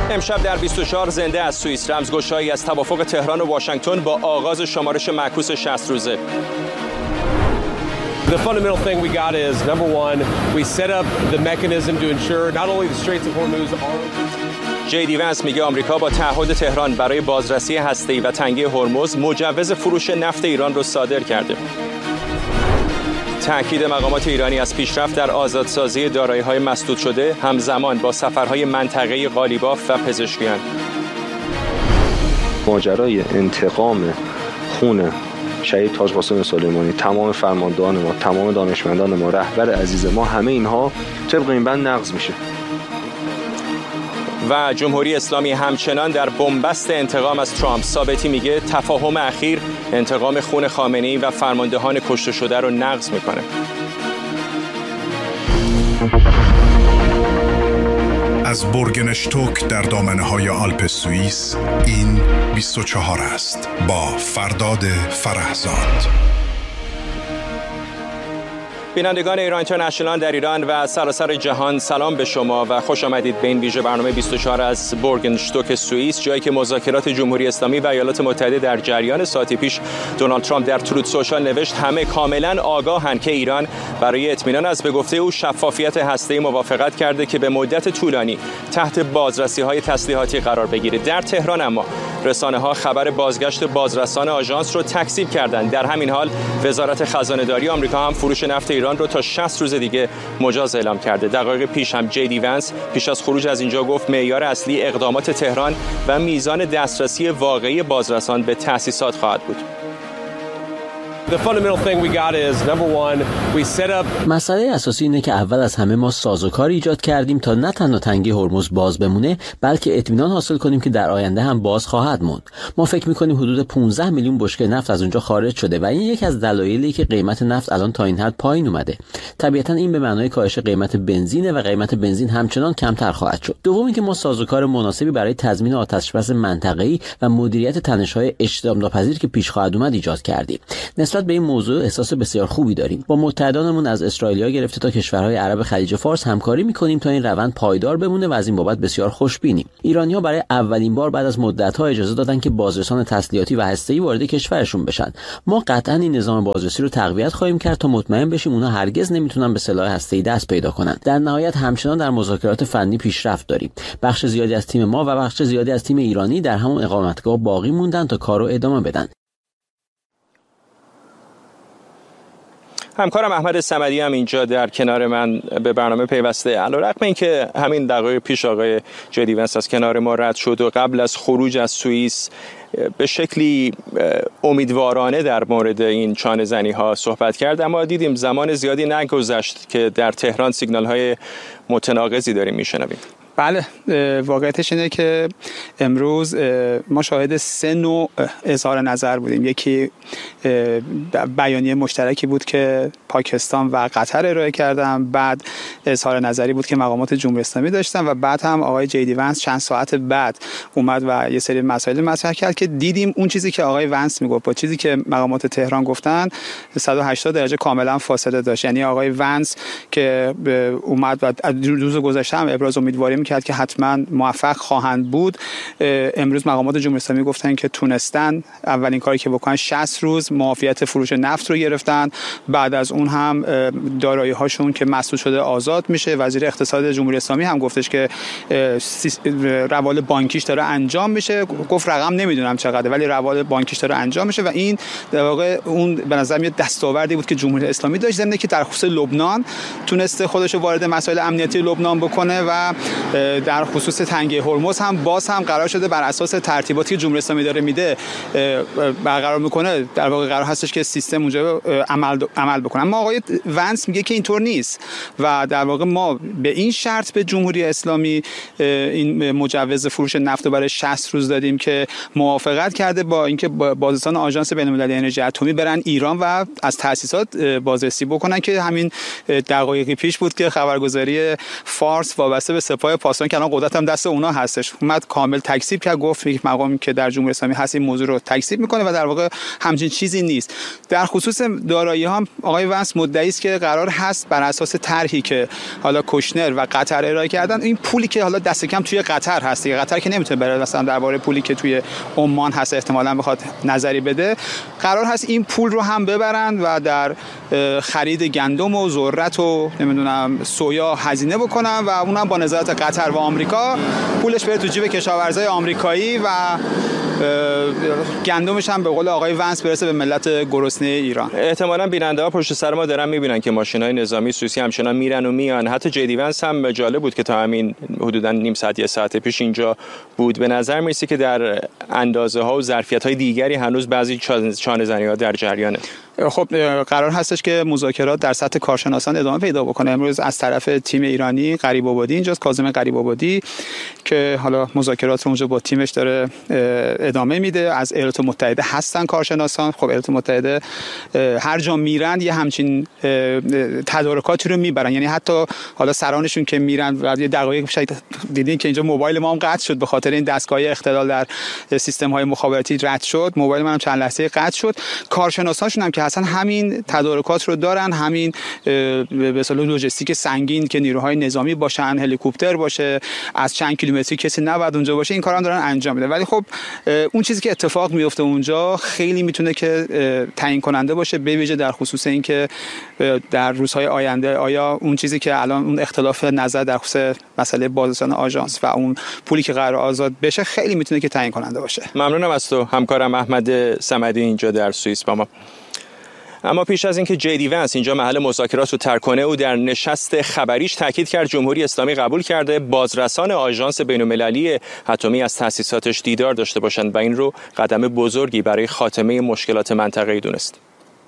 امشب در 24 زنده از سوئیس رمزگشایی از توافق تهران و واشنگتن با آغاز شمارش معکوس 60 روزه. The fundamental thing we got is, number one, we set up the mechanism to ensure not only the Straits of Hormuz are... جی دی ونس میگه آمریکا با تعهد تهران برای بازرسی هسته‌ای و تنگه هرمز مجوز فروش نفت ایران را صادر کرده. تأکید مقامات ایرانی از پیشرفت در آزادسازی دارایی‌های مسدود شده همزمان با سفرهای منطقه‌ای قالیباف و پزشکیان. ماجرای انتقام خون شهید تاج قاسم سلیمانی، تمام فرماندهان ما، تمام دانشمندان ما، رهبر عزیز ما، همه اینها طبق این بند نقض میشه. و جمهوری اسلامی همچنان در بنبست انتقام از ترامپ. ثابتی میگه تفاهم اخیر انتقام خون خامنه‌ای و فرماندهان کشته شده رو نقض میکنه. از بورگنشتوک در دامنه‌های آلپ سوئیس این 24 است با فرداد فرهزاد. بینندگان ایران اینترنشنال در ایران و سراسر جهان سلام به شما و خوش آمدید به این ویژه برنامه 24 از بورگنشتوک سوئیس، جایی که مذاکرات جمهوری اسلامی و ایالات متحده در جریان. ساعتی پیش دونالد ترامپ در تروت سوشال نوشت همه کاملا آگاهند که ایران برای اطمینان از به گفته او شفافیت هسته‌ای موافقت کرده که به مدت طولانی تحت بازرسی‌های تسلیحاتی قرار بگیرد. در تهران اما رسانه‌ها خبر بازگشت بازرسان آژانس رو تکذیب کردند. در همین حال وزارت خزانه‌داری آمریکا هم فروش نفت ایران رو تا 60 روز دیگه مجاز اعلام کرده. دقایق پیش هم جی دی ونس پیش از خروج از اینجا گفت معیار اصلی اقدامات تهران و میزان دسترسی واقعی بازرسان به تأسیسات خواهد بود. The fundamental thing we got is, number one, we set up... مسئله اساسی اینه که اول از همه ما سازوکار ایجاد کردیم تا نه تنها تنگه هرمز باز بمونه، بلکه اطمینان حاصل کنیم که در آینده هم باز خواهد موند. ما فکر می‌کنیم حدود 15 میلیون بشکه نفت از اونجا خارج شده و این یکی از دلایلی که قیمت نفت الان تا این حد پایین اومده. طبیعتاً این به معنای کاهش قیمت بنزین و قیمت بنزین همچنان کمتر خواهد شد. دوم اینکه ما سازوکار مناسبی برای تضمین آتش‌بس منطقه‌ای و مدیریت تنش‌های اجتناب‌ناپذیر که پیش خواهد اومد ایجاد کردیم. نسبت به این موضوع احساس بسیار خوبی داریم. با متحدانمون از اسرائیل گرفته تا کشورهای عرب خلیج فارس همکاری می‌کنیم تا این روند پایدار بمونه و از این بابت بسیار خوشبینیم. ایرانی‌ها برای اولین بار بعد از مدت‌ها اجازه دادن که بازرسان تسلیحاتی و هسته‌ای وارد کشورشون بشن. ما قطعاً این نظام بازرسی رو تقویت خواهیم کرد تا مطمئن بشیم اونها هرگز نمیتونن به سلاح هسته‌ای دست پیدا کنن. در نهایت همچنان در مذاکرات فنی پیشرفت داریم. بخش زیادی از تیم ما و بخش زیادی از تیم ایرانی در همون اقامتگاه باقی موندن تا کارو ادامه بدن. همکارم احمد صمدی هم اینجا در کنار من به برنامه پیوسته. علیرغم اینکه همین دقایق پیش آقای جی دی ونس از کنار ما رد شد و قبل از خروج از سوئیس به شکلی امیدوارانه در مورد این چانه زنی ها صحبت کرد، اما دیدیم زمان زیادی نگذشت که در تهران سیگنال های متناقضی داریم میشنویم. بله، واقعیتش اینه که امروز ما شاهد 3 نوع اظهار نظر بودیم. یکی بیانیه مشترکی بود که پاکستان و قطر ارائه کردن، بعد اظهار نظری بود که مقامات جمهوری اسلامی داشتن و بعد هم آقای جی دی ونس چند ساعت بعد اومد و یه سری مسائل مطرح کرد که دیدیم اون چیزی که آقای ونس میگفت با چیزی که مقامات تهران گفتن 180 درجه کاملا فاصله داشت. یعنی آقای ونس که اومد و روز گذشته هم ابراز امیدواری کرد که حتما موفق خواهند بود، امروز مقامات جمهوری اسلامی گفتن که تونستن اولین کاری که بکنن 60 روز معافیت فروش نفت رو گرفتن. بعد از اون هم دارایی هاشون که مسدود شده آزاد میشه. وزیر اقتصاد جمهوری اسلامی هم گفتش که روال بانکیش داره انجام میشه. گفت رقم نمیدونم چقدره ولی روال بانکیش داره انجام میشه و این در واقع اون به نظر میاد دستاوردی بود که جمهوری اسلامی داشت، ضمن که در خصوص لبنان تونسته خودش رو وارد مسائل امنیتی لبنان بکنه و در خصوص تنگه هرمز هم باز هم قرار شده بر اساس ترتیباتی که جمهوری اسلامی داره میده برقرار میکنه. در واقع قرار هستش که سیستم اونجا عمل بکنه. اما آقای ونس میگه که اینطور نیست و در واقع ما به این شرط به جمهوری اسلامی این مجوز فروش نفت رو برای 60 روز دادیم که موافقت کرده با اینکه بازرسان آژانس بین‌المللی انرژی اتمی برن ایران و از تأسیسات بازرسی بکنن، که همین دقایقی پیش بود که خبرگزاری فارس وابسته به سپاه پاسداران که الان قدرت هم دست اونا هستش، اومد کامل تکذیب کرد، گفت یک مقامی که در جمهوری اسلامی هست این موضوع رو تکذیب میکنه و در واقع همچین چیزی نیست. در خصوص دارایی ها آقای ونس مدعی است که قرار هست بر اساس طرحی که حالا کوشنر و قطر ارائه کردن، این پولی که حالا دست کم توی قطر هست، قطر که نمیتونه بره مثلا درباره پولی که توی عمان هست احتمالاً بخواد نظری بده، قرار هست این پول رو هم ببرن و در خرید گندم و ذرت و نمیدونم سویا هزینه بکنن و اونم با نظارت قطر و آمریکا پولش بره تو جیب کشاورزای آمریکایی و گندمش هم به قول آقای ونس برسه به ملت گرسنه ایران. احتمالاً بیننده‌ها پشت سر ما دارن میبینن که ماشین‌های نظامی سوئیسی همچنان میرن و میان. حتی جدی ونس هم جالب بود که تا همین حدوداً نیم ساعت 1 ساعت پیش اینجا بود. به نظر میرسه که در اندازه‌ها و ظرفیت‌های دیگری هنوز بعضی چانه‌زنی‌ها در جریانه. خب قرار هستش که مذاکرات در سطح کارشناسان ادامه پیدا بکنه. امروز از طرف تیم ایرانی قریب آبادی اینجاست، کاظم قریب آبادی که حالا مذاکرات رو اونجا با تیمش داره ادامه میده. از ایالات متحده هستن کارشناسان. خب ایالات متحده هر جا میرن یه همچین تدارکاتی رو میبرن، یعنی حتی حالا سرانشون که میرن و یه دقایق شاید دیدین که اینجا موبایل ما هم قطع شد به خاطر این دستگاه اختلال در سیستم های مخابراتی رد شد، موبایل منم چند لحظه قطع شد. کارشناسانشون هم که اصلا همین تدارکات رو دارن، همین به اصطلاح لوجستیک سنگین که نیروهای نظامی باشن، هلیکوپتر باشه، از چند کیلومتری کسی نباید اونجا باشه، این کارا هم دارن انجام میدن. ولی خب اون چیزی که اتفاق میفته اونجا خیلی میتونه که تعیین کننده باشه، به ویژه در خصوص اینکه در روزهای آینده آیا اون چیزی که الان اون اختلاف نظر در خصوص مسئله بازرسان آژانس و اون پولی که قرار آزاد بشه خیلی میتونه که تعیین کننده باشه. ممنونم از تو همکارم احمد صمدی اینجا در سوئیس با ما. اما پیش از اینکه جدی ونس اینجا محل مذاکرات رو ترک کنه، او در نشست خبریش تاکید کرد جمهوری اسلامی قبول کرده بازرسان آژانس بین‌المللی اتمی از تأسیساتش دیدار داشته باشند و این رو قدم بزرگی برای خاتمه مشکلات منطقه‌ای دونست.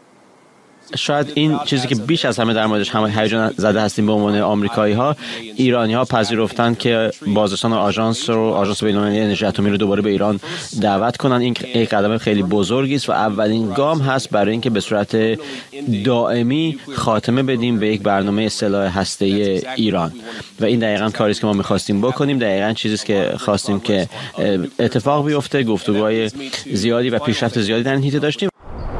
شاید این چیزی که بیش از همه در موردش همه هیجان زده هستیم به عنوان آمریکایی‌ها، ایرانی‌ها پذیرفتند که بازرسان آژانس بین‌المللی انرژی اتمی رو دوباره به ایران دعوت کنن. این یک قدم خیلی بزرگی است و اولین گام هست برای اینکه به صورت دائمی خاتمه بدیم به یک برنامه سلاح هسته‌ای ایران و این دقیقاً کاری است که ما می‌خواستیم بکنیم. دقیقاً چیزی است که خواستیم که اتفاق بیفته. گفتگوهای زیادی و پیشرفت زیادی در این حیطه داشتیم.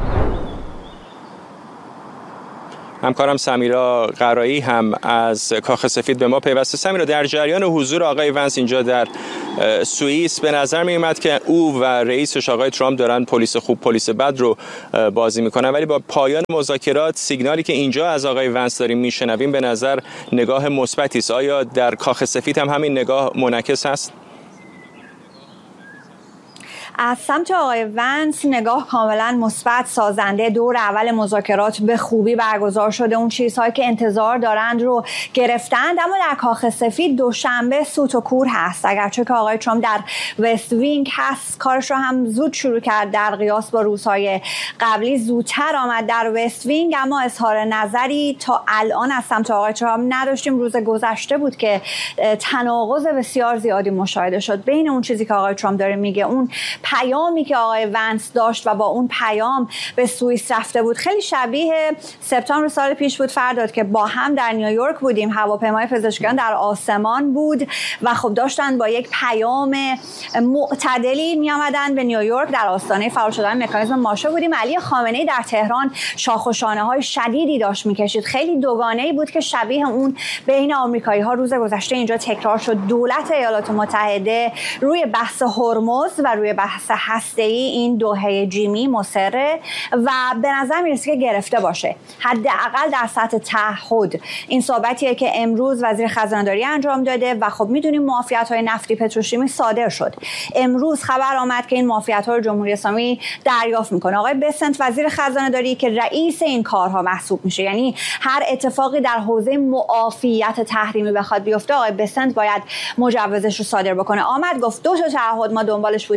همکارم سمیرا قرایی هم از کاخ سفید به ما پیوسته. سمیرا، در جریان حضور آقای ونس اینجا در سوئیس به نظر می اومد که او و رئیسش آقای ترامپ دارن پلیس خوب پلیس بد رو بازی میکنن، ولی با پایان مذاکرات سیگنالی که اینجا از آقای ونس داریم میشنویم به نظر نگاه مثبتی است. آیا در کاخ سفید هم همین نگاه منعکس هست؟ از سمت آقای ونس نگاه کاملا مثبت، سازنده. دور اول مذاکرات به خوبی برگزار شده، اون چیزهایی که انتظار دارند رو گرفتند. اما در کاخ سفید دوشنبه سوت و کور هست، اگرچه که آقای ترامپ در وست وینگ هست، کارش رو هم زود شروع کرد در قیاس با روزهای قبلی، زودتر آمد در وست وینگ، اما اظهار نظری تا الان از سمت آقای ترامپ نداشتیم. روز گذشته بود که تناقض بسیار زیادی مشاهده شد بین اون چیزی که آقای ترامپ داره میگه، اون پیامی که آقای ونس داشت و با اون پیام به سوئیس رفته بود. خیلی شبیه سپتامبر سال پیش بود فرداد که با هم در نیویورک بودیم، هواپیمای پزشکیان در آسمان بود و خب داشتن با یک پیام معتدلی می آمدن به نیویورک. در آستانه فعال شدن مکانیزم ماشه بودیم. علی خامنه‌ای در تهران شاخ و شانه های شدیدی داشت میکشید. خیلی دوگانه‌ای بود که شبیه اون بین آمریکایی‌ها روز گذشته اینجا تکرار شد. دولت ایالات متحده روی بحث هرمز و روی بحث هسته‌ای این دوحه جیمی مصره و به نظر میرسه که گرفته باشه، حداقل در سطح تعهد. این صحبتیه که امروز وزیر خزانه‌داری انجام داده و خب میدونیم معافیت‌های نفتی پتروشیمی صادر شد. امروز خبر آمد که این معافیت‌ها رو جمهوری اسلامی دریافت میکنه. آقای بسنت وزیر خزانه‌داری که رئیس این کارها محسوب میشه، یعنی هر اتفاقی در حوزه معافیت تحریمی بخواد بیفته آقای بسنت باید مجوزش رو صادر بکنه. آمد گفت 2 تا تعهد ما دنبالش بودیم از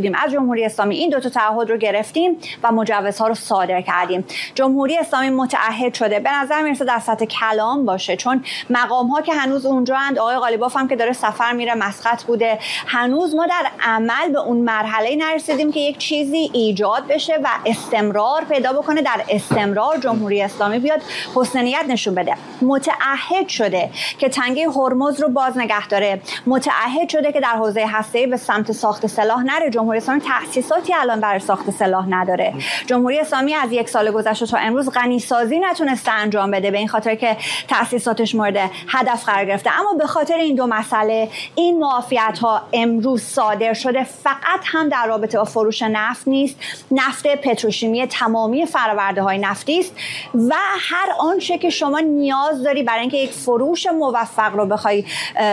جمهوری اسلامی این دو تا تعهد رو گرفتیم و مجوزها رو صادر کردیم. جمهوری اسلامی متعهد شده، به نظر میرسه در سطح کلام باشه، چون مقام ها که هنوز اونجا اند، آقای قالیباف هم که داره سفر میره مسقط بوده، هنوز ما در عمل به اون مرحله نرسیدیم که یک چیزی ایجاد بشه و استمرار پیدا بکنه، در استمرار جمهوری اسلامی بیاد حسن نیت نشون بده. متعهد شده که تنگه هرمز رو باز نگه داره، متعهد شده که در حوزه هسته‌ای به سمت ساخت سلاح نره. جمهوری اسلامی تأسیساتی الان برای ساخت سلاح نداره. جمهوری اسلامی از یک سال گذشته تا امروز غنیسازی نتونسته انجام بده، به این خاطر که تأسیساتش مورد هدف قرار گرفته. اما به خاطر این دو مسئله این معافیت‌ها امروز صادر شده. فقط هم در رابطه با فروش نفت نیست، نفت پتروشیمی تمامی فرآورده‌های نفتی است و هر آنچه که شما نیاز داری برای اینکه یک فروش موفق رو بخوای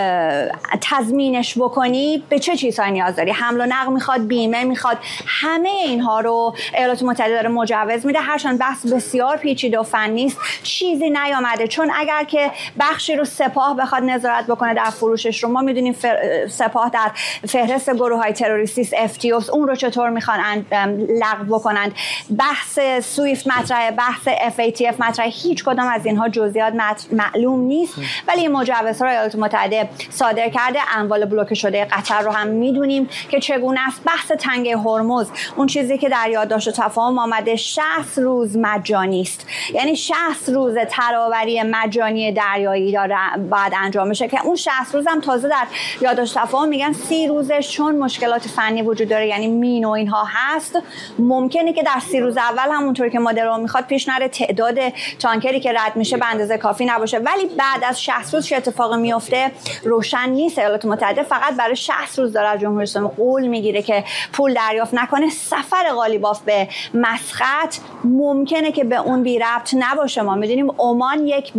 تضمینش بکنی، به چه چیزهایی نیاز داری؟ حمل و نقل میخواد، بیمه میخواد، همه اینها رو ایالات متحده داره مجوز میده. هرچند بحث بسیار پیچیده و فنی است، چیزی نیامده، چون اگر که بخشی رو سپاه بخواد نظارت بکنه در فروشش رو، ما میدونیم سپاه در فهرست گروه‌های تروریستی FTOs، اون رو چطور میخوان لغو بکنند. بحث سویفت مطرحه، بحث FATF مطرحه، هیچ کدام از اینها جزئیات معلوم نیست، ولی این مجوزها رو ایالات متحده صادر کرده. اموال بلوکه شده قطر رو هم میدونیم که چگونه است. بحث تنگه هرمز، اون چیزی که در یادداشت تفاهم آمده 60 روز مجانی است، یعنی 60 روز تراوری مجانی دریایی داره بعد انجام بشه، که اون 60 روز هم تازه در یادداشت تفاهم میگن 30 روزش چون مشکلات فنی وجود داره، یعنی مین و اینها هست، ممکنه که در 30 روز اول همونطور که مدل میخواد پیش نره، تعداد تانکری که رد میشه به اندازه کافی نباشه، ولی بعد از 60 روز چه اتفاقی میفته روشن نیست. ایالات متحده فقط برای 60 روز داره از جمهوری اسلامی قول میگیره که پول دریافت نکنه. سفر قالیباف به مسقط ممکنه که به اون بی ربط نباشه. ما میدونیم عمان یک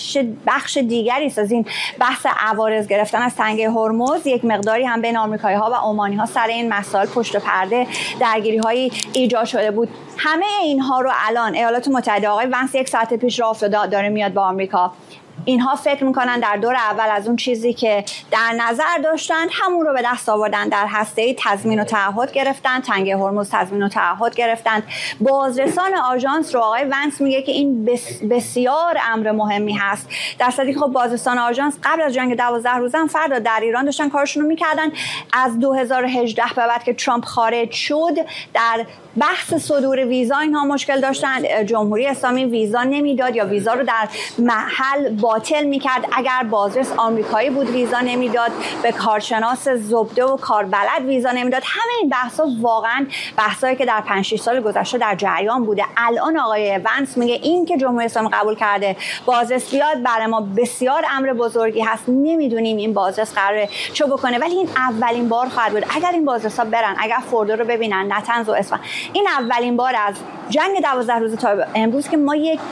بخش دیگری است از این بحث عوارض گرفتن از تنگه هرمز. یک مقداری هم بین آمریکایی‌ها و عمانی‌ها سر این مسائل پشت پرده درگیری‌هایی ایجاد شده بود. همه اینها رو الان ایالات متحده، آقای ونس یک ساعت پیش راه افتاده داره میاد با آمریکا، اینها فکر میکنن در دور اول از اون چیزی که در نظر داشتن همون رو به دست آوردن. در هسته‌ای تضمین و تعهد گرفتن، تنگه هرمز تضمین و تعهد گرفتن. بازرسان آژانس رو آقای ونس میگه که این بسیار امر مهمی هست، در صورتی که خب بازرسان آژانس قبل از جنگ 12 روزه هم فردا در ایران داشتن کارشون رو میکردن. از 2018 به بعد که ترامپ خارج شد، در بحث صدور ویزا اینها مشکل داشتن. جمهوری اسلامی ویزا نمیداد یا ویزا رو در محل باطل میکرد. اگر بازرس آمریکایی بود ویزا نمیداد، به کارشناس زبده و کاربلد ویزا نمیداد. همه این بحثا واقعا بحثایی که در 5-6 سال گذشته در جریان بوده. الان آقای ونس میگه این که جمهوری اسلامی قبول کرده بازرس بیاد برای ما بسیار امر بزرگی هست. نمیدونیم این بازرس قراره چه بکنه، ولی این اولین بار خواهد بود. اگر این بازرسا برن، اگر فوردو رو ببینن، نتنز و اصفهان، این اولین بار از جنگ 12 روزه تا امروز که ما یک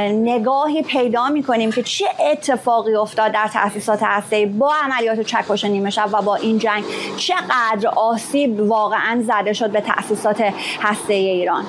نگاهی پیدا می‌کنیم که چه اتفاقی افتاد در تأسیسات هسته‌ای با عملیات چکش نیمه شب و با این جنگ، چقدر آسیب واقعا زده شد به تأسیسات هسته‌ای ایران.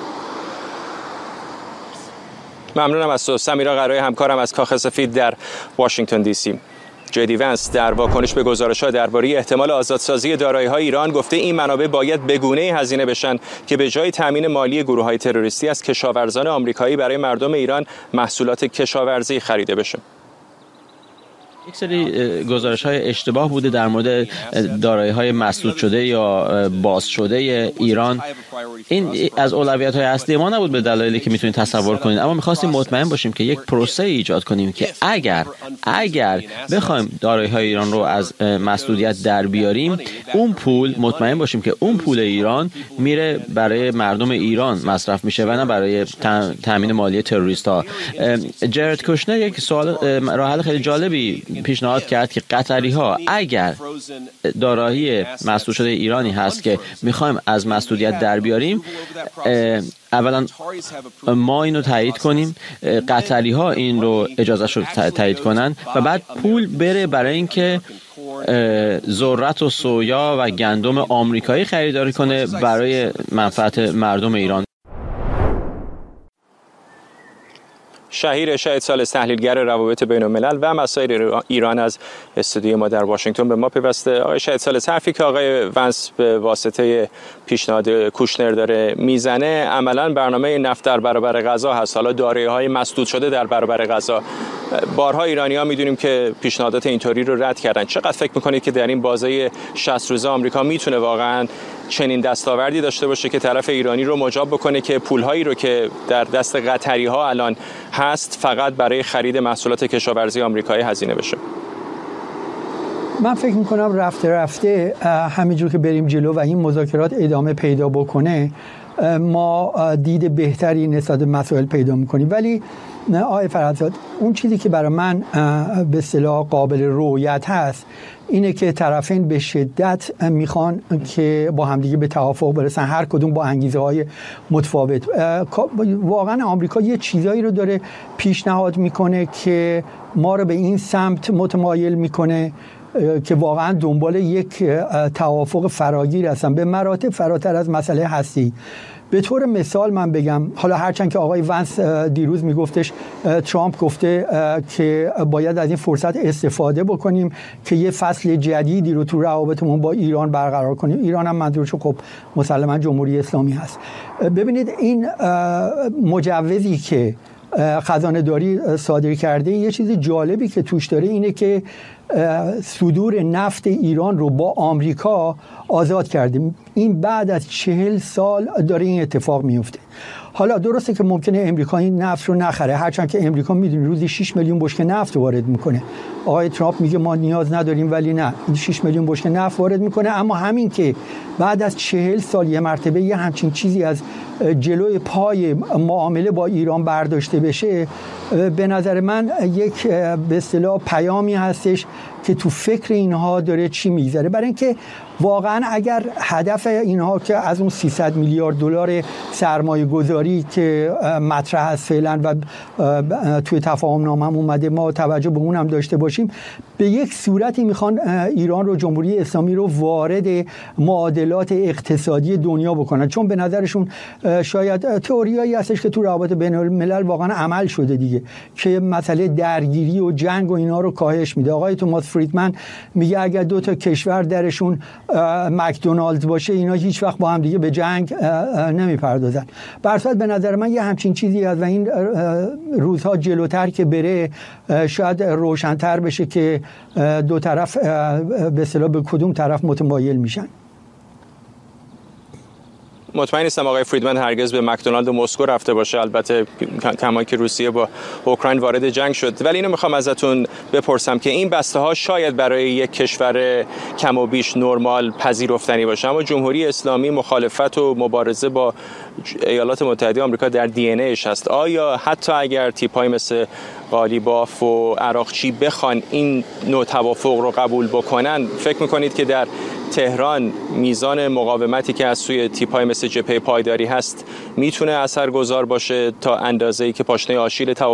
ممنونم از تو سمیرا قرایی، همکارم از کاخ سفید در واشنگتن دی سی. جدی ونس در واکنش به گزارش‌ها درباره احتمال آزادسازی دارایی‌های ایران گفته این منابع باید به گونه‌ای هزینه بشن که به جای تامین مالی گروه‌های تروریستی از کشاورزان آمریکایی برای مردم ایران محصولات کشاورزی خریده بشه. یک سری گزارش‌های اشتباه بوده در مورد دارایی‌های مسدود شده یا باز شده ایران. این از اولویت‌های اصلی ما نبود به دلایلی که میتونید تصور کنید، اما می‌خواستیم مطمئن باشیم که یک پروسه ایجاد کنیم که اگر بخوایم دارایی‌های ایران رو از مسدودیت در بیاریم، اون پول مطمئن باشیم که اون پول ایران میره برای مردم ایران مصرف میشه و نه برای تامین مالی تروریست‌ها. جرد کوشنر یک سوال راه حل خیلی جالبی پیشنهاد کرد که قطری‌ها اگر دارایی مسدود شده ایرانی هست که میخوایم از مسدودیت در بیاریم، اولا ما اینو تایید کنیم، قطری‌ها این رو اجازهش رو تایید کنن و بعد پول بره برای اینکه ذرت و سویا و گندم آمریکایی خریداری کنه برای منفعت مردم ایران. شهیر ثالث، تحلیلگر روابط بین الملل و مسائل ایران از استودیوی ما در واشنگتن به ما پیوسته. آقای شهید ثالث، حرفی که آقای ونس به واسطه پیشنهاد کوشنر داره میزنه عملاً برنامه نفت در برابر غزه هست، حالا دارایی‌های مسدود شده در برابر غزه. بارها ایرانی‌ها می‌دونیم که پیشنهادات اینطوری رو رد کردن. چقدر فکر می‌کنید که در این بازه 60 روزه آمریکا میتونه واقعاً چنین دستاوردی داشته باشه که طرف ایرانی رو مجاب بکنه که پول‌هایی رو که در دست قطری‌ها الان هست فقط برای خرید محصولات کشاورزی آمریکایی هزینه بشه؟ من فکر می‌کنم رفته همینجور که بریم جلو و این مذاکرات ادامه پیدا بکنه ما دید بهتری نسبت به مسائل پیدا می‌کنیم. ولی آقای فرهزاد، اون چیزی که برای من به اصطلاح قابل رؤیت هست اینه که طرفین به شدت میخوان که با همدیگه به توافق برسن، هر کدوم با انگیزه‌های متفاوت. واقعا آمریکا یه چیزایی رو داره پیشنهاد میکنه که ما رو به این سمت متمایل میکنه که واقعا دنبال یک توافق فراگیر هستن، به مراتب فراتر از مسئله هستی. به طور مثال من بگم، حالا هرچند که آقای ونس دیروز میگفتش، ترامپ گفته که باید از این فرصت استفاده بکنیم که یه فصل جدیدی رو تو روابطمون با ایران برقرار کنیم. ایران هم منظورش خب مسلما جمهوری اسلامی هست. ببینید این مجوزی که خزانه داری صادر کرده، یه چیز جالبی که توش داره اینه که صدور نفت ایران رو با آمریکا آزاد کردیم. این بعد از 40 سال داره این اتفاق میفته. حالا درسته که ممکنه امریکا این نفت رو نخره، هرچند که امریکا میدونی روزی 6 میلیون بشکه نفت وارد میکنه. آقای ترامپ میگه ما نیاز نداریم، ولی نه، 6 میلیون بشکه نفت وارد میکنه. اما همین که بعد از 40 سال یه مرتبه یه همچین چیزی از جلوی پای معامله با ایران برداشته بشه، به نظر من یک به اصطلاح پیامی هستش که تو فکر اینها داره چی میگذره. برای اینکه واقعا اگر هدف اینها که از اون 300 میلیارد دلار سرمایه گذاری که مطرح هست فعلا و توی تفاهم نامه هم اومده ما توجه به اونم داشته باشیم، به یک صورتی میخوان ایران رو، جمهوری اسلامی رو وارد معادلات اقتصادی دنیا بکنن، چون به نظرشون شاید تئوریایی هستش که تو روابط بین الملل واقعا عمل شده دیگه، که مسئله درگیری و جنگ و اینا رو کاهش میده. آقای توماس فریدمن میگه اگر دو تا کشور درشون مکدونالد باشه اینا هیچ وقت با هم دیگه به جنگ نمیپردازن. برصد به نظر من یه همچین چیزی هست و این روزها جلوتر که بره شاید روشن‌تر بشه که دو طرف به اصطلاح به کدوم طرف متمایل میشن. مطمئن نیستم آقای فریدمن هرگز به مکدونالد و مسکو رفته باشه، البته کما که روسیه با اوکراین وارد جنگ شد. ولی اینو میخوام ازتون بپرسم که این بسته ها شاید برای یک کشور کم و بیش نرمال پذیرفتنی باشه، اما جمهوری اسلامی مخالفت و مبارزه با ایالات متحده آمریکا در دی ان ایش هست. آیا حتی اگر تیپ‌های مثل قالیباف و عراقچی بخوان این نوع توافق رو قبول بکنن، فکر میکنید که در تهران میزان مقاومتی که از سوی تیپ‌های مثل جبهه پایداری هست میتونه اثرگذار باشه تا اندازه‌ای که پاشنه آشیل